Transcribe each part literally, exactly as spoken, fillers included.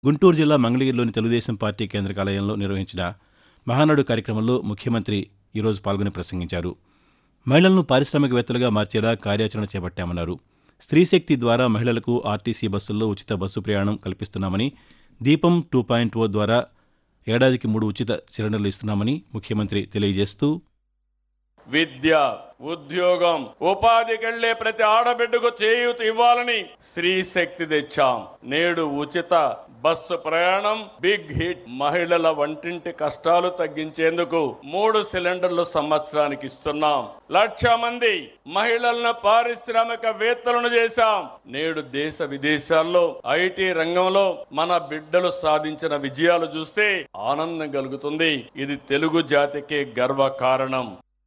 గుంటూరు జిల్లా మంగళగిరిలోని తెలుగుదేశం పార్టీ కేంద్ర కార్యాలయంలో నిర్వహించిన మహానాడు కార్యక్రమంలో ముఖ్యమంత్రి ఈరోజు పాల్గొని ప్రసంగించారు. మహిళలను పారిశ్రామికవేత్తలుగా మార్చేలా కార్యాచరణ చేపట్టామన్నారు. స్త్రీశక్తి ద్వారా మహిళలకు ఆర్టీసీ బస్సుల్లో ఉచిత బస్సు ప్రయాణం కల్పిస్తున్నామని, దీపం టూ పాయింట్ ఓ ద్వారా ఏడాదికి మూడు ఉచిత సిలిండర్లు ఇస్తున్నామని ముఖ్యమంత్రి తెలియజేస్తూ, విద్య, ఉద్యోగం, ఉపాధికెళ్లే ప్రతి ఆడబిడ్డకు చేయూత ఇవ్వాలని స్త్రీ శక్తి తెచ్చాం. నేడు ఉచిత బస్సు ప్రయాణం బిగ్ హిట్. మహిళల వంటింటి కష్టాలు తగ్గించేందుకు మూడు సిలిండర్లు సంవత్సరానికి ఇస్తున్నాం. లక్ష మంది మహిళలను పారిశ్రామికవేత్తలను చేశాం. నేడు దేశ విదేశాల్లో ఐటీ రంగంలో మన బిడ్డలు సాధించిన విజయాలు చూస్తే ఆనందం కలుగుతుంది. ఇది తెలుగు జాతికి గర్వ కారణం.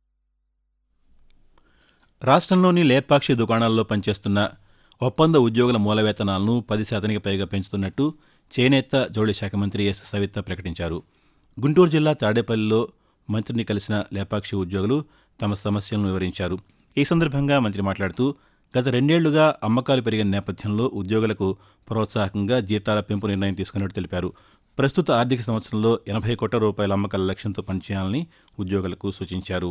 రాష్ట్రంలోని లేపాక్షి దుకాణాల్లో పనిచేస్తున్న ఒప్పంద ఉద్యోగుల మూల వేతనాలను పది శాతానికి పైగా పెంచుతున్నట్టు చేనేత జౌళి శాఖ మంత్రి ఎస్ సవిత ప్రకటించారు. గుంటూరు జిల్లా తాడేపల్లిలో మంత్రిని కలిసిన లేపాక్షి ఉద్యోగులు తమ సమస్యలను వివరించారు. ఈ సందర్భంగా మంత్రి మాట్లాడుతూ, గత రెండేళ్లుగా అమ్మకాలు పెరిగిన నేపథ్యంలో ఉద్యోగులకు ప్రోత్సాహకంగా జీతాల పెంపు నిర్ణయం తీసుకున్నట్టు తెలిపారు. ప్రస్తుత ఆర్థిక సంవత్సరంలో ఎనభై కోట్ల రూపాయల అమ్మకాల లక్ష్యంతో పనిచేయాలని ఉద్యోగులకు సూచించారు.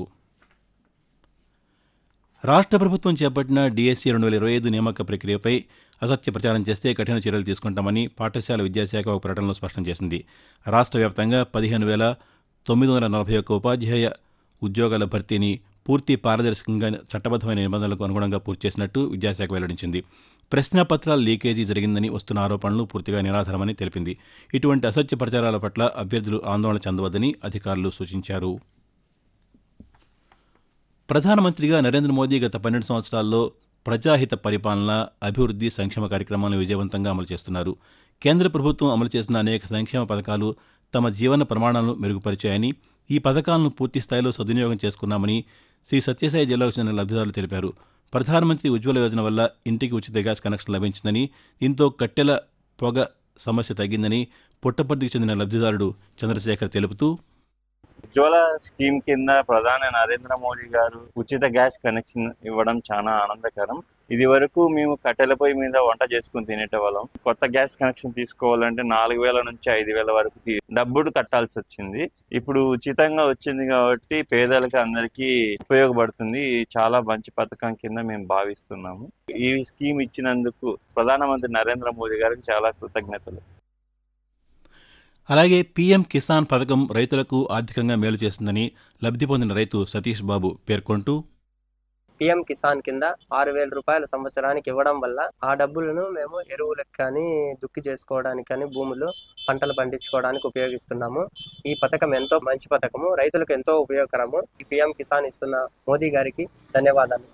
రాష్ట్ర ప్రభుత్వం చేపట్టిన డీఎస్సీ రెండు వేల ఇరవై ఐదు నియామక ప్రక్రియపై అసత్య ప్రచారం చేస్తే కఠిన చర్యలు తీసుకుంటామని పాఠశాల విద్యాశాఖ ఒక ప్రకటనలో స్పష్టం చేసింది. రాష్ట్ర వ్యాప్తంగా పదిహేను వేల తొమ్మిది వందల నలభై ఒక్క ఉపాధ్యాయ ఉద్యోగాల భర్తీని పూర్తి పారదర్శకంగా చట్టబద్దమైన నిబంధనలకు అనుగుణంగా పూర్తి చేసినట్టు విద్యాశాఖ వెల్లడించింది. ప్రశ్నాపత్రాల లీకేజీ జరిగిందని వస్తున్న ఆరోపణలు పూర్తిగా నిరాధారమని తెలిపింది. ఇటువంటి అసత్య ప్రచారాల పట్ల అభ్యర్థులు ఆందోళన చెందవద్దని అధికారులు సూచించారు. ప్రధానమంత్రిగా నరేంద్ర మోదీ గత పన్నెండు సంవత్సరాల్లో ప్రజాహిత పరిపాలన, అభివృద్ధి, సంక్షేమ కార్యక్రమాలను విజయవంతంగా అమలు చేస్తున్నారు. కేంద్ర ప్రభుత్వం అమలు చేసిన అనేక సంక్షేమ పథకాలు తమ జీవన ప్రమాణాలను మెరుగుపరిచాయని, ఈ పథకాలను పూర్తి స్థాయిలో సద్వినియోగం చేసుకున్నామని శ్రీ సత్యసాయి జిల్లాకు చెందిన లబ్ధిదారులు తెలిపారు. ప్రధానమంత్రి ఉజ్వల యోజన వల్ల ఇంటికి ఉచిత గ్యాస్ కనెక్షన్ లభించిందని, దీంతో కట్టెల పొగ సమస్య తగ్గిందని పుట్టపర్తికి చెందిన లబ్ధిదారుడు చంద్రశేఖర్ తెలుపుతూ, ఉజ్వల స్కీమ్ కింద ప్రధాని నరేంద్ర మోదీ గారు ఉచిత గ్యాస్ కనెక్షన్ ఇవ్వడం చాలా ఆనందకరం. ఇది వరకు మేము కట్టెల పొయ్యి మీద వంట చేసుకుని తినేటవాళ్ళం. కొత్త గ్యాస్ కనెక్షన్ తీసుకోవాలంటే నాలుగు వేల నుంచి ఐదు వేల వరకు డబ్బులు కట్టాల్సి వచ్చింది. ఇప్పుడు ఉచితంగా వచ్చింది కాబట్టి పేదలకు అందరికీ ఉపయోగపడుతుంది. చాలా మంచి పథకం కింద మేము భావిస్తున్నాము. ఈ స్కీమ్ ఇచ్చినందుకు ప్రధానమంత్రి నరేంద్ర మోదీ గారికి చాలా కృతజ్ఞతలు. అలాగే పీఎం కిసాన్ పథకం రైతులకు ఆర్థికంగా మేలు చేస్తుందని లబ్ధి పొందిన రైతు సతీష్ బాబు పేర్కొంటూ, పీఎం కిసాన్ కింద ఆరు వేల రూపాయల సంవత్సరానికి ఇవ్వడం వల్ల ఆ డబ్బులను మేము ఎరువులకు కానీ, దుక్కి చేసుకోవడానికి కానీ, భూములు పంటలు పండించుకోవడానికి ఉపయోగిస్తున్నాము. ఈ పథకం ఎంతో మంచి పథకము, రైతులకు ఎంతో ఉపయోగకరము. ఈ పీఎం కిసాన్ ఇస్తున్న మోదీ గారికి ధన్యవాదాలు.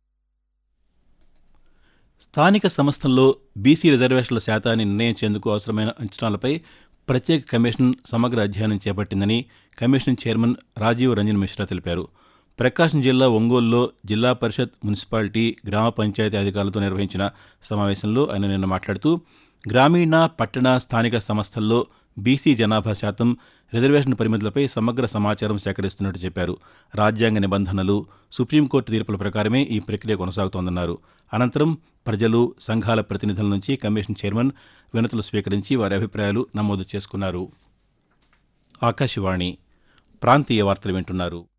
స్థానిక సంస్థల్లో బీసీ రిజర్వేషన్ల శాతాన్ని నిర్ణయించేందుకు అవసరమైన అంచనాలపై ప్రత్యేక కమిషన్ సమగ్ర అధ్యయనం చేపట్టిందని కమిషన్ చైర్మన్ రాజీవ్ రంజన్ మిశ్రా తెలిపారు. ప్రకాశం జిల్లా ఒంగోలులో జిల్లా పరిషత్, మున్సిపాలిటీ, గ్రామ పంచాయతీ అధికారులతో నిర్వహించిన సమావేశంలో ఆయన నిన్న మాట్లాడుతూ, గ్రామీణ, పట్టణ, స్థానిక సంస్థల్లో బీసీ జనాభా శాతం, రిజర్వేషన్ పరిమితులపై సమగ్ర సమాచారం సేకరిస్తున్నట్టు చెప్పారు. రాజ్యాంగ నిబంధనలు, సుప్రీంకోర్టు తీర్పుల ప్రకారమే ఈ ప్రక్రియ కొనసాగుతోందన్నారు. అనంతరం ప్రజలు, సంఘాల ప్రతినిధుల నుంచి కమిషన్ చైర్మన్ వినతులు స్వీకరించి వారి అభిప్రాయాలు నమోదు చేసుకున్నారు. ఆకాశవాణి ప్రాంతీయ వార్తలు వింటున్నారు.